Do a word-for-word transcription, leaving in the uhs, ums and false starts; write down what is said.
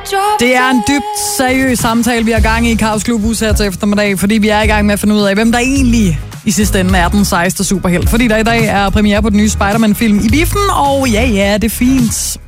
Det er en dybt seriøs samtale, vi har gang i i Kaos Klubhus her til eftermiddag, fordi vi er i gang med at finde ud af, hvem der egentlig i sidste ende er den sejeste superhelt. Fordi der i dag er premiere på den nye Spider-Man-film i biffen, og ja, ja, det er fint.